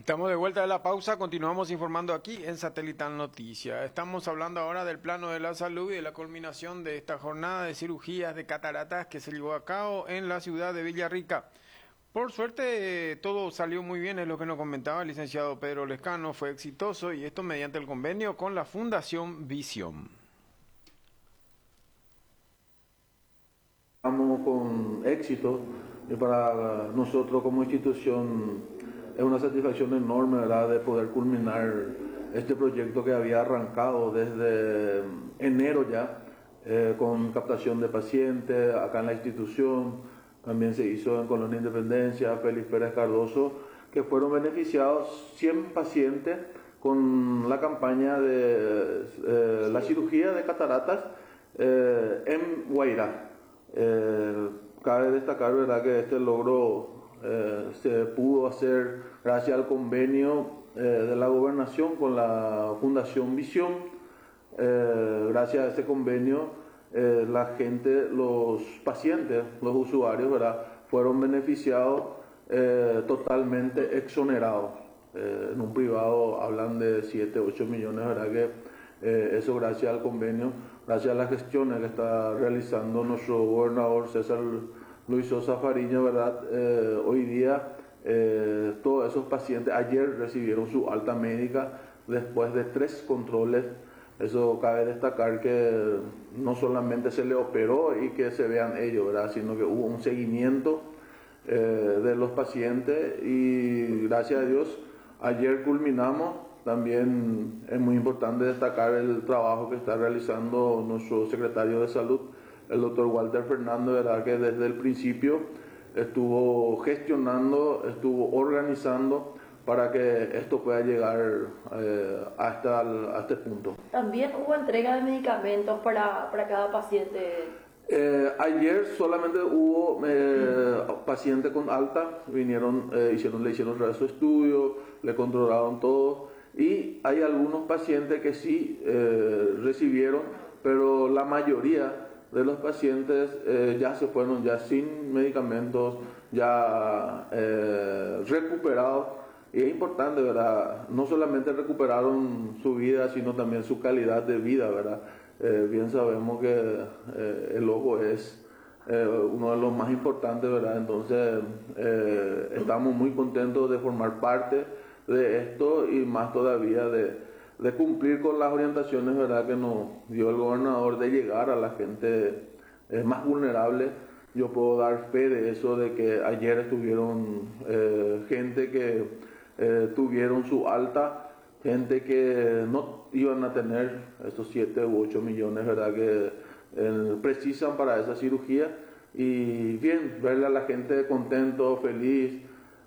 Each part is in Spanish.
Estamos de vuelta de la pausa, continuamos informando aquí en Satelital Noticias. Estamos hablando ahora del plano de la salud y de la culminación de esta jornada de cirugías de cataratas que se llevó a cabo en la ciudad de Villarrica. Por suerte todo salió muy bien, es lo que nos comentaba el licenciado Pedro Lescano, fue exitoso y esto mediante el convenio con la Fundación Visión. Estamos con éxito y para nosotros como institución es una satisfacción enorme, ¿verdad?, de poder culminar este proyecto que había arrancado desde enero ya, con captación de pacientes acá en la institución. También se hizo en Colonia Independencia, Félix Pérez Cardoso, que fueron beneficiados 100 pacientes con la campaña de la cirugía de cataratas en Guairá. Cabe destacar, ¿verdad?, que este logro se pudo hacer gracias al convenio de la gobernación con la Fundación Visión. Gracias a ese convenio, la gente, los pacientes, los usuarios, ¿verdad?, fueron beneficiados totalmente exonerados. En un privado hablan de 7, 8 millones, ¿verdad?, que eso gracias al convenio, gracias a las gestiones que está realizando nuestro gobernador César Luis Sosa Fariña, ¿verdad? Hoy día todos esos pacientes ayer recibieron su alta médica después de 3 controles. Eso cabe destacar que no solamente se le operó y que se vean ellos, ¿verdad?, sino que hubo un seguimiento de los pacientes y gracias a Dios ayer culminamos. También es muy importante destacar el trabajo que está realizando nuestro secretario de Salud, el doctor Walter Fernández, ¿verdad?, que desde el principio estuvo gestionando, estuvo organizando para que esto pueda llegar hasta este punto. También hubo entrega de medicamentos para cada paciente. Ayer solamente hubo pacientes con alta, vinieron, le hicieron otra vez su estudio, le controlaron todo, y hay algunos pacientes que sí recibieron, pero la mayoría de los pacientes ya se fueron ya sin medicamentos, ya recuperados. Y es importante, ¿verdad?, no solamente recuperaron su vida, sino también su calidad de vida, ¿verdad? Bien sabemos que el ojo es uno de los más importantes, ¿verdad? Entonces estamos muy contentos de formar parte de esto y más todavía de cumplir con las orientaciones, ¿verdad?, que nos dio el gobernador de llegar a la gente más vulnerable. Yo puedo dar fe de eso, de que ayer estuvieron gente que tuvieron su alta, gente que no iban a tener estos 7 u 8 millones, ¿verdad?, que precisan para esa cirugía. Y bien, verle a la gente contento, feliz,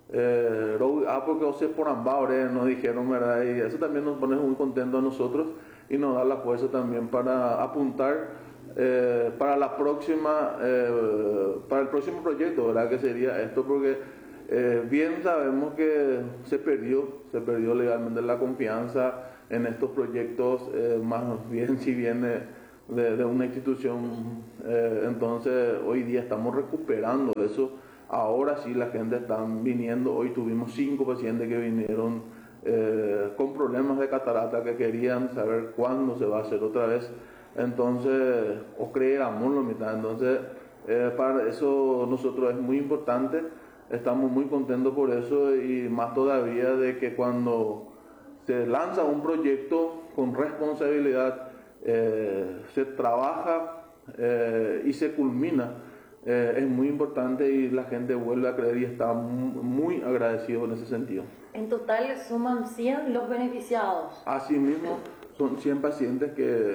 porque se por ambas nos dijeron, ¿verdad?, y eso también nos pone muy contentos a nosotros y nos da la fuerza también para apuntar para la próxima, para el próximo proyecto, ¿verdad?, que sería esto, porque bien sabemos que se perdió legalmente la confianza en estos proyectos, más bien si viene de una institución, entonces hoy día estamos recuperando eso. Ahora sí la gente está viniendo. Hoy tuvimos 5 pacientes que vinieron con problemas de catarata, que querían saber cuándo se va a hacer otra vez, entonces, o creíamos la mitad. Entonces para eso nosotros es muy importante. Estamos muy contentos por eso, y más todavía de que cuando se lanza un proyecto con responsabilidad, se trabaja y se culmina, es muy importante y la gente vuelve a creer y está muy agradecido en ese sentido. En total suman 100 los beneficiados. Asimismo, son 100 pacientes que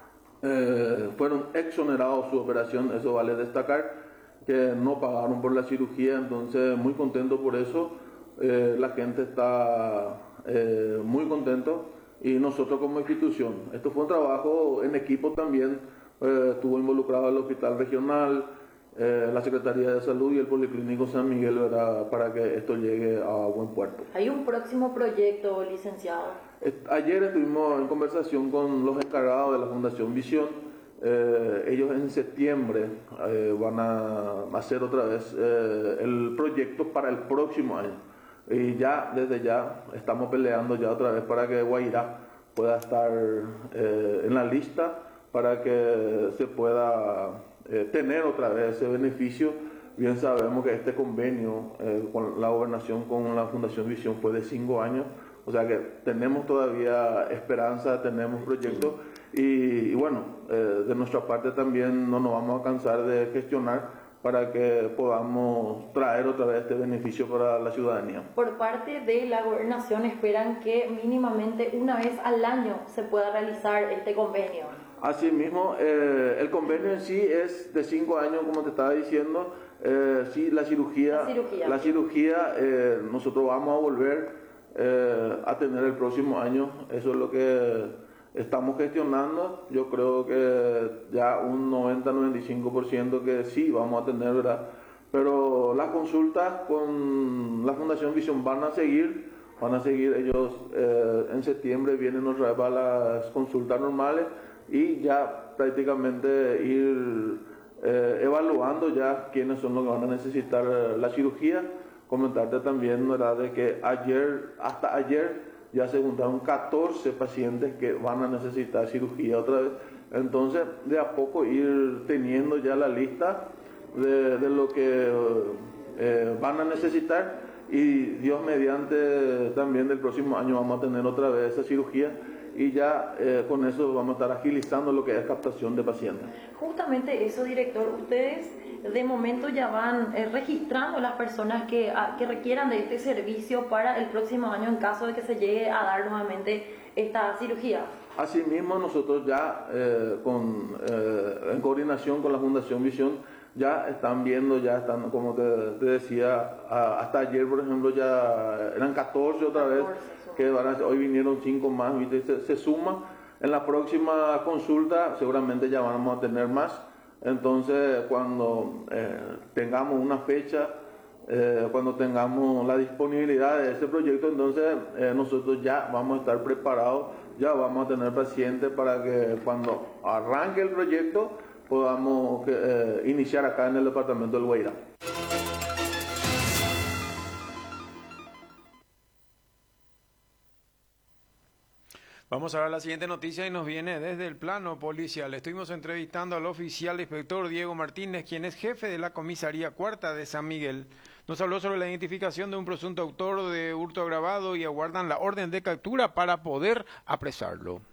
fueron exonerados su operación. Eso vale destacar, que no pagaron por la cirugía, entonces muy contento por eso. La gente está muy contento, y nosotros como institución, esto fue un trabajo en equipo también, estuvo involucrado el Hospital Regional, la Secretaría de Salud y el Policlínico San Miguel, ¿verdad?, para que esto llegue a buen puerto. ¿Hay un próximo proyecto, licenciado? Ayer estuvimos en conversación con los encargados de la Fundación Visión. Ellos en septiembre van a hacer otra vez el proyecto para el próximo año. Y ya, desde ya, estamos peleando ya otra vez para que Guairá pueda estar en la lista, para que se pueda tener otra vez ese beneficio. Bien sabemos que este convenio con la gobernación, con la Fundación Visión, fue de 5 años, o sea que tenemos todavía esperanza, tenemos proyectos y bueno, de nuestra parte también no nos vamos a cansar de gestionar para que podamos traer otra vez este beneficio para la ciudadanía. Por parte de la gobernación esperan que mínimamente una vez al año se pueda realizar este convenio. Asimismo, el convenio en sí es de 5 años, como te estaba diciendo. Sí, la cirugía nosotros vamos a volver a tener el próximo año. Eso es lo que estamos gestionando. Yo creo que ya un 90-95% que sí vamos a tener, ¿verdad? Pero las consultas con la Fundación Visión van a seguir ellos. En septiembre vienen otra vez para las consultas normales y ya prácticamente ir evaluando ya quiénes son los que van a necesitar la cirugía. Comentarte también, ¿verdad?, de que hasta ayer ya se juntaron 14 pacientes que van a necesitar cirugía otra vez. Entonces, de a poco ir teniendo ya la lista de lo que van a necesitar, y Dios mediante también del próximo año vamos a tener otra vez esa cirugía. Y ya con eso vamos a estar agilizando lo que es captación de pacientes. Justamente eso, director, ustedes de momento ya van registrando las personas que requieran de este servicio para el próximo año en caso de que se llegue a dar nuevamente esta cirugía. Asimismo, nosotros ya en coordinación con la Fundación Visión ya están viendo, ya están, como te decía, hasta ayer por ejemplo ya eran 14 otra vez. Que hoy vinieron 5 más, ¿viste? Se suma. En la próxima consulta seguramente ya vamos a tener más. Entonces, cuando tengamos una fecha, cuando tengamos la disponibilidad de ese proyecto, entonces nosotros ya vamos a estar preparados, ya vamos a tener pacientes para que cuando arranque el proyecto podamos iniciar acá en el departamento del Guairá. Vamos a ver la siguiente noticia y nos viene desde el plano policial. Estuvimos entrevistando al oficial inspector Diego Martínez, quien es jefe de la comisaría cuarta de San Miguel. Nos habló sobre la identificación de un presunto autor de hurto agravado y aguardan la orden de captura para poder apresarlo.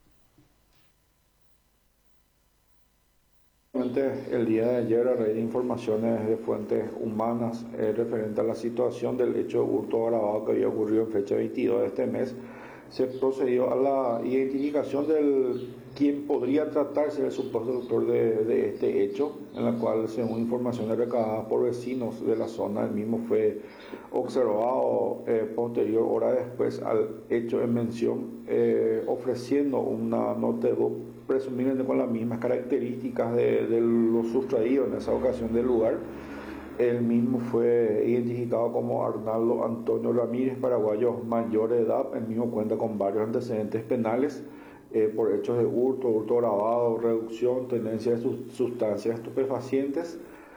El día de ayer, a raíz de informaciones de fuentes humanas referente a la situación del hecho de hurto agravado que había ocurrido en fecha 22 de este mes, se procedió a la identificación de quien podría tratarse del supuesto autor de este hecho, en la cual, según informaciones recabadas por vecinos de la zona, el mismo fue observado posterior, hora después al hecho en mención, ofreciendo una nota de voz presumiblemente con las mismas características de lo sustraído en esa ocasión del lugar. El mismo fue identificado como Arnaldo Antonio Ramírez, paraguayo mayor de edad. El mismo cuenta con varios antecedentes penales por hechos de hurto agravado, reducción, tenencia de sustancias estupefacientes.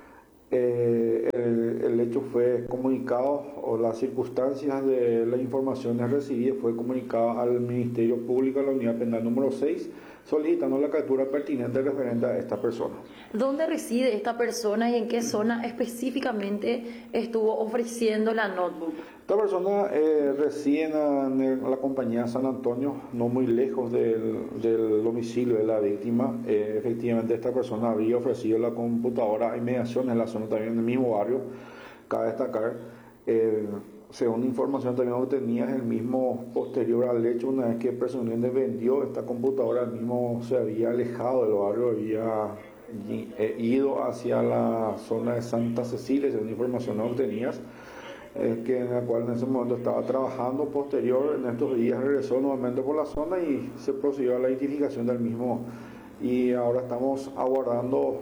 El hecho fue comunicado, o las circunstancias de las informaciones recibidas fue comunicado al Ministerio Público, a la Unidad Penal número 6, solicitando la captura pertinente referente a esta persona. ¿Dónde reside esta persona y en qué zona específicamente estuvo ofreciendo la notebook? Esta persona reside en la compañía San Antonio, no muy lejos del domicilio de la víctima. Efectivamente, esta persona había ofrecido la computadora a inmediaciones en la zona, también en el mismo barrio. Cabe destacar, según información también obtenida, el mismo posterior al hecho, una vez que presumiblemente vendió esta computadora, el mismo se había alejado del barrio, había ido hacia la zona de Santa Cecilia, según información obtenidas, en la cual en ese momento estaba trabajando. Posterior, en estos días regresó nuevamente por la zona y se procedió a la identificación del mismo, y ahora estamos aguardando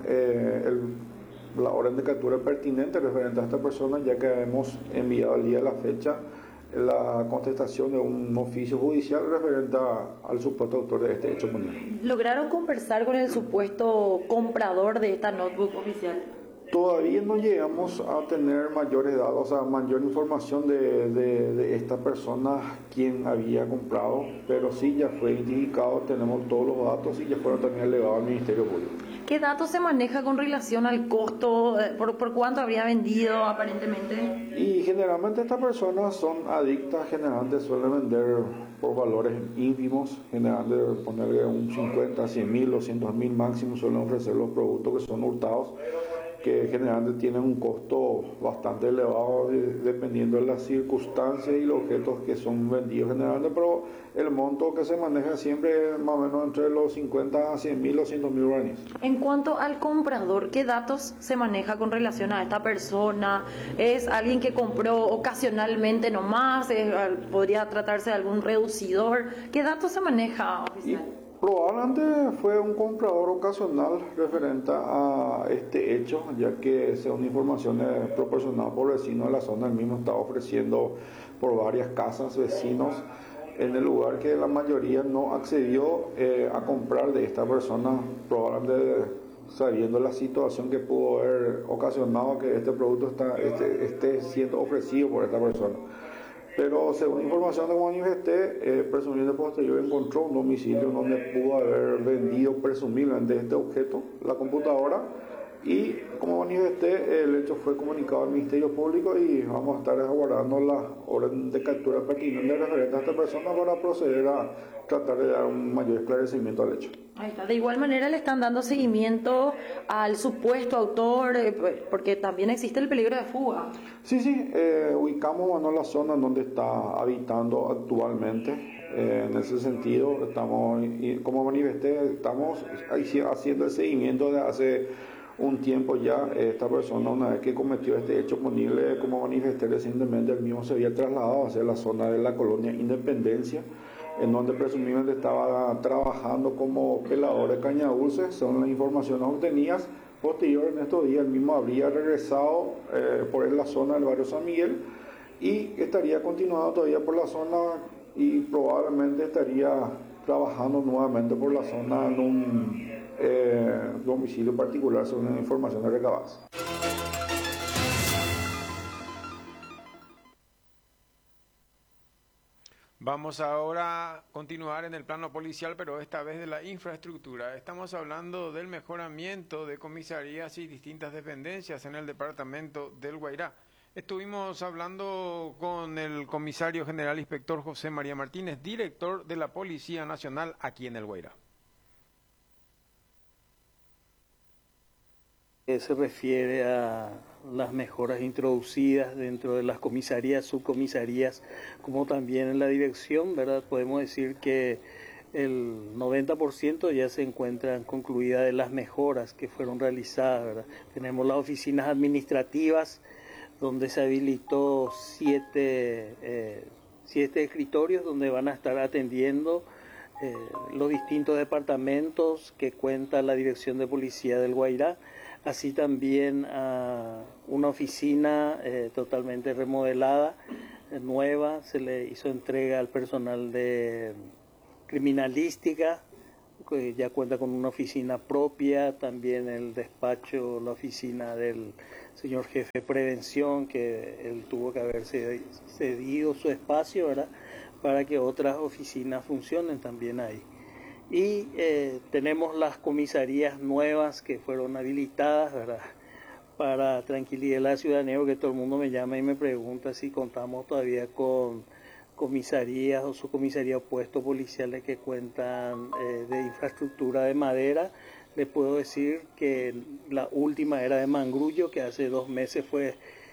la orden de captura pertinente referente a esta persona, ya que hemos enviado al día de la fecha la contestación de un oficio judicial referente al supuesto autor de este hecho. ¿Lograron conversar con el supuesto comprador de esta notebook oficial? Todavía no llegamos a tener mayores datos, o sea, mayor información de esta persona, quién había comprado, pero sí ya fue identificado, tenemos todos los datos y ya fueron también elevados al Ministerio Público. ¿Qué datos se maneja con relación al costo? ¿Por cuánto habría vendido aparentemente? Y generalmente estas personas son adictas, generalmente suelen vender por valores ínfimos, generalmente ponerle un 50, 100 mil, 200 mil máximo, suelen ofrecer los productos que son hurtados, que generalmente tienen un costo bastante elevado dependiendo de las circunstancias y los objetos que son vendidos generalmente, pero el monto que se maneja siempre es más o menos entre los 50 a 100 mil o 200 mil guaraníes. En cuanto al comprador, ¿qué datos se maneja con relación a esta persona? ¿Es alguien que compró ocasionalmente nomás? ¿Podría tratarse de algún reducidor? ¿Qué datos se maneja, oficial? Probablemente fue un comprador ocasional referente a este hecho, ya que según informaciones proporcionadas por vecinos de la zona, el mismo estaba ofreciendo por varias casas vecinos en el lugar que la mayoría no accedió a comprar de esta persona, probablemente sabiendo la situación que pudo haber ocasionado que este producto esté siendo ofrecido por esta persona. Pero según información de manifesté, presumible posterior encontró un domicilio donde pudo haber vendido presumiblemente este objeto, la computadora, y como manifesté, el hecho fue comunicado al Ministerio Público y vamos a estar aguardando la orden de captura pertinente referente a esta persona para proceder a tratar de dar un mayor esclarecimiento al hecho. Ahí está. De igual manera le están dando seguimiento al supuesto autor, porque también existe el peligro de fuga. Sí, ubicamos la zona donde está habitando actualmente. En ese sentido, como manifesté, estamos haciendo el seguimiento de hace un tiempo ya. Esta persona, una vez que cometió este hecho punible, como manifesté recientemente, el mismo se había trasladado hacia la zona de la colonia Independencia, en donde presumiblemente estaba trabajando como pelador de caña dulce, según las informaciones obtenidas. Posterior, en estos días, el mismo habría regresado por la zona del barrio San Miguel y estaría continuando todavía por la zona y probablemente estaría trabajando nuevamente por la zona en un domicilio particular, según las informaciones recabadas. Vamos ahora a continuar en el plano policial, pero esta vez de la infraestructura. Estamos hablando del mejoramiento de comisarías y distintas dependencias en el departamento del Guairá. Estuvimos hablando con el comisario general inspector José María Martínez, director de la Policía Nacional aquí en el Guairá. Se refiere a las mejoras introducidas dentro de las comisarías, subcomisarías, como también en la dirección, ¿verdad? Podemos decir que el 90% ya se encuentran concluidas de las mejoras que fueron realizadas, ¿verdad? Tenemos las oficinas administrativas, donde se habilitó 7 escritorios donde van a estar atendiendo los distintos departamentos que cuenta la Dirección de Policía del Guairá, así también a una oficina totalmente remodelada, nueva, se le hizo entrega al personal de criminalística, que ya cuenta con una oficina propia, también el despacho, la oficina del señor jefe de prevención, que él tuvo que haber cedido su espacio, ¿verdad?, para que otras oficinas funcionen también ahí. Y tenemos las comisarías nuevas que fueron habilitadas, ¿verdad?, para tranquilidad de la ciudadanía, porque todo el mundo me llama y me pregunta si contamos todavía con comisarías o subcomisarías o puestos policiales que cuentan de infraestructura de madera. Les puedo decir que la última era de Mangrullo, que hace 2 meses fue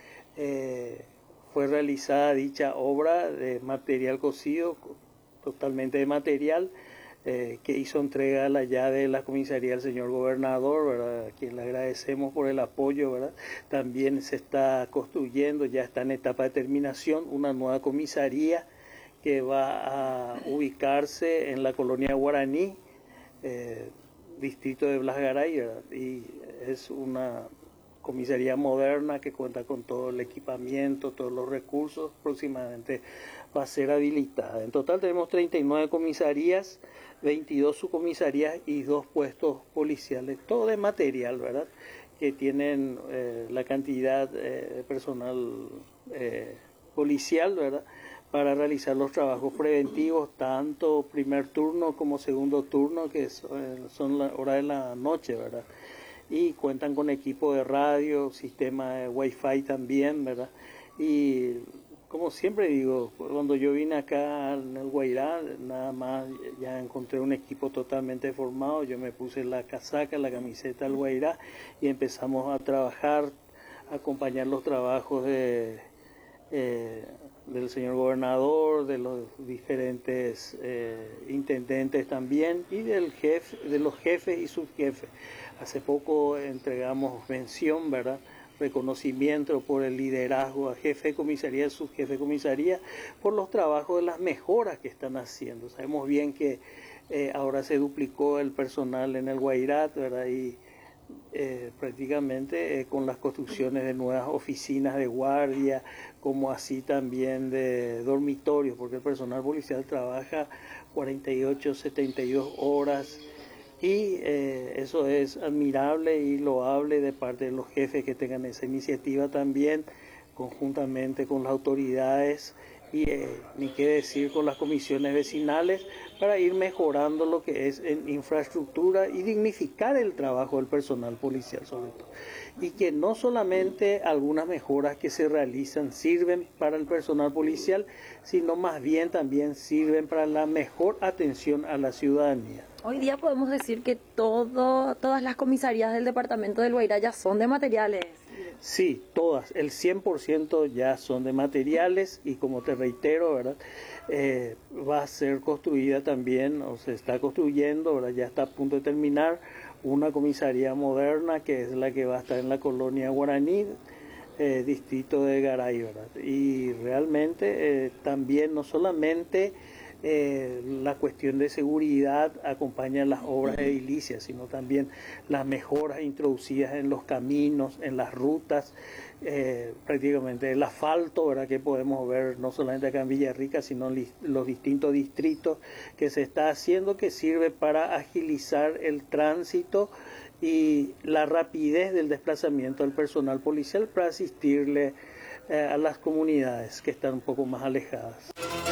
realizada dicha obra de material cocido, totalmente de material, que hizo entrega a la llave de la comisaría del señor gobernador, ¿verdad?, a quien le agradecemos por el apoyo, ¿verdad? También se está construyendo, ya está en etapa de terminación, una nueva comisaría que va a ubicarse en la colonia Guaraní, distrito de Blas Garay, ¿verdad? Y es una comisaría moderna que cuenta con todo el equipamiento, todos los recursos, próximamente va a ser habilitada. En total tenemos 39 comisarías, 22 subcomisarías y 2 puestos policiales, todo de material, ¿verdad? que tienen la cantidad de personal policial, ¿verdad?, para realizar los trabajos preventivos, tanto primer turno como segundo turno, que son la hora de la noche, ¿verdad? Y cuentan con equipo de radio, sistema de Wi-Fi también, ¿verdad? Y como siempre digo, cuando yo vine acá en el Guairá, nada más ya encontré un equipo totalmente formado, yo me puse la casaca, la camiseta del Guairá y empezamos a trabajar, a acompañar los trabajos del señor gobernador, de los diferentes intendentes también y de los jefes y subjefes. Hace poco entregamos mención, ¿verdad?, reconocimiento por el liderazgo a jefe de comisaría, subjefe de comisaría, por los trabajos de las mejoras que están haciendo. Sabemos bien que ahora se duplicó el personal en el Guairat, ¿verdad?, y prácticamente con las construcciones de nuevas oficinas de guardia, como así también de dormitorios, porque el personal policial trabaja 48, 72 horas, y eso es admirable y loable de parte de los jefes que tengan esa iniciativa también, conjuntamente con las autoridades y ni qué decir con las comisiones vecinales, para ir mejorando lo que es en infraestructura y dignificar el trabajo del personal policial sobre todo. Y que no solamente algunas mejoras que se realizan sirven para el personal policial, sino más bien también sirven para la mejor atención a la ciudadanía. Hoy día podemos decir que todas las comisarías del departamento del Guairá ya son de materiales. Sí, todas, el 100% ya son de materiales y como te reitero, ¿verdad?, va a ser construida también, o se está construyendo, ¿verdad?, ya está a punto de terminar una comisaría moderna que es la que va a estar en la colonia Guaraní, distrito de Garay, ¿verdad? Y realmente también no solamente la cuestión de seguridad acompaña las obras edilicias, sino también las mejoras introducidas en los caminos, en las rutas, prácticamente el asfalto, ¿verdad?, que podemos ver no solamente acá en Villarrica, sino en los distintos distritos que se está haciendo, que sirve para agilizar el tránsito y la rapidez del desplazamiento del personal policial para asistirle a las comunidades que están un poco más alejadas.